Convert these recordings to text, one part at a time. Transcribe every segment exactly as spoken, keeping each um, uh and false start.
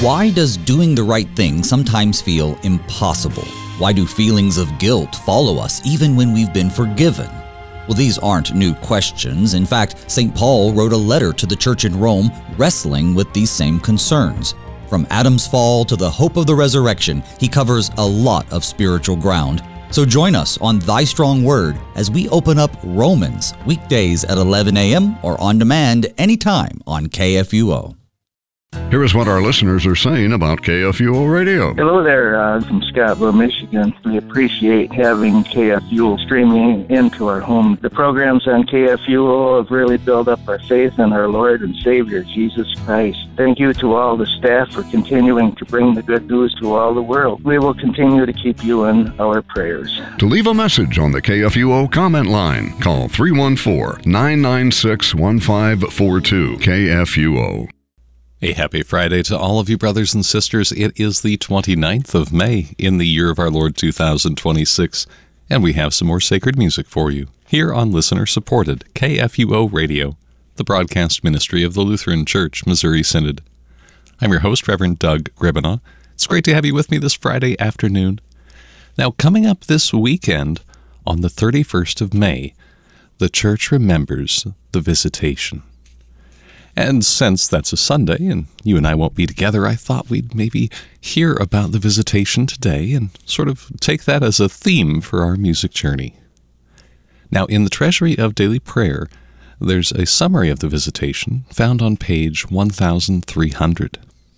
Why does doing the right thing sometimes feel impossible? Why do feelings of guilt follow us even when we've been forgiven? Well, these aren't new questions. In fact, Saint Paul wrote a letter to the church in Rome wrestling with these same concerns. From Adam's fall to the hope of the resurrection, he covers a lot of spiritual ground. So join us on Thy Strong Word as we open up Romans, weekdays at eleven a.m. or on demand anytime on K F U O. Here is what our listeners are saying about K F U O Radio. Hello there, uh, from Scottsboro, Michigan. We appreciate having K F U O streaming into our home. The programs on K F U O have really built up our faith in our Lord and Savior, Jesus Christ. Thank you to all the staff for continuing to bring the good news to all the world. We will continue to keep you in our prayers. To leave a message on the K F U O comment line, call three one four, nine nine six, one five four two. K F U O. A happy Friday to all of you, brothers and sisters. It is the twenty-ninth of May in the year of our Lord two thousand twenty-six, and we have some more sacred music for you here on listener-supported K F U O Radio, the broadcast ministry of the Lutheran Church, Missouri Synod. I'm your host, Reverend Doug Gribana. It's great to have you with me this Friday afternoon. Now, coming up this weekend, on the thirty-first of May, the Church remembers the Visitation. And since that's a Sunday, and you and I won't be together, I thought we'd maybe hear about the Visitation today and sort of take that as a theme for our music journey. Now, in the Treasury of Daily Prayer, there's a summary of the Visitation found on page one thousand three hundred.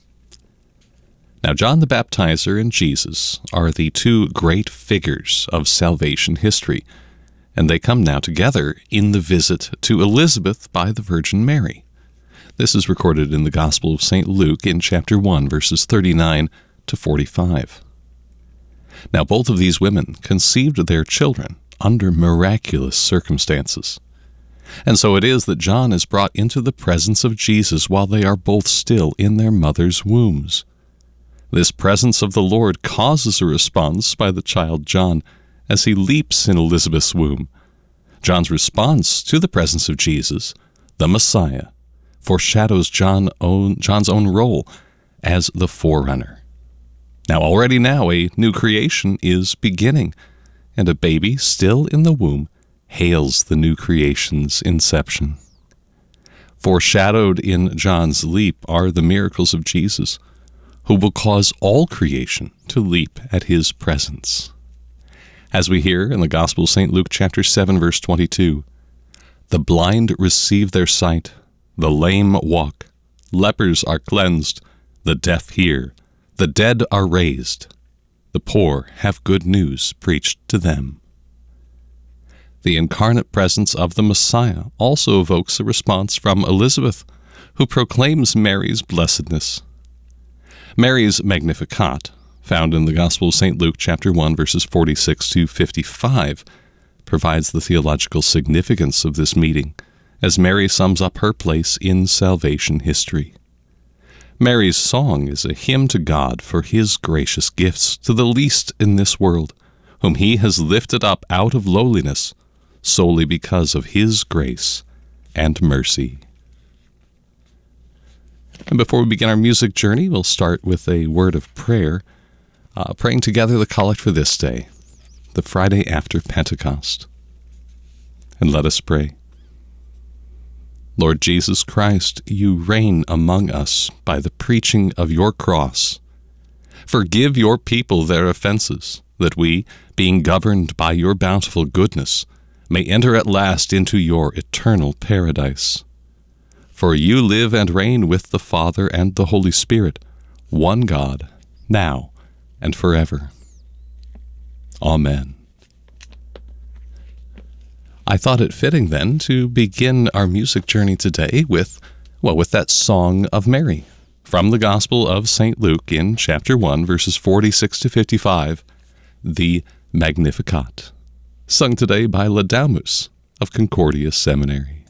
Now, John the Baptizer and Jesus are the two great figures of salvation history, and they come now together in the visit to Elizabeth by the Virgin Mary. This is recorded in the Gospel of Saint Luke in chapter one, verses thirty-nine to forty-five. Now, both of these women conceived their children under miraculous circumstances. And so it is that John is brought into the presence of Jesus while they are both still in their mother's wombs. This presence of the Lord causes a response by the child John as he leaps in Elizabeth's womb. John's response to the presence of Jesus, the Messiah, foreshadows John own, John's own role as the forerunner. Now, already now, a new creation is beginning, and a baby still in the womb hails the new creation's inception. Foreshadowed in John's leap are the miracles of Jesus, who will cause all creation to leap at his presence. As we hear in the Gospel of Saint Luke chapter seven, verse twenty-two, the blind receive their sight, the lame walk, lepers are cleansed, the deaf hear, the dead are raised, the poor have good news preached to them. The incarnate presence of the Messiah also evokes a response from Elizabeth, who proclaims Mary's blessedness. Mary's Magnificat, found in the Gospel of Saint Luke chapter one, verses forty-six to fifty-five, provides the theological significance of this meeting, as Mary sums up her place in salvation history. Mary's song is a hymn to God for his gracious gifts to the least in this world, whom he has lifted up out of lowliness, solely because of his grace and mercy. And before we begin our music journey, we'll start with a word of prayer, uh, praying together the collect for this day, the Friday after Pentecost. And let us pray. Lord Jesus Christ, you reign among us by the preaching of your cross. Forgive your people their offenses, that we, being governed by your bountiful goodness, may enter at last into your eternal paradise. For you live and reign with the Father and the Holy Spirit, one God, now and forever. Amen. I thought it fitting then to begin our music journey today with, well, with that Song of Mary from the Gospel of Saint Luke in chapter one, verses forty-six to fifty-five, the Magnificat, sung today by Laudamus of Concordia Seminary.